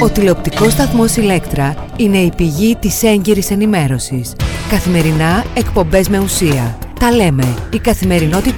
Ο τηλεοπτικός σταθμός Ηλέκτρα είναι η πηγή της έγκυρης ενημέρωσης. Καθημερινά εκπομπές με ουσία. Τα λέμε. Η καθημερινότητα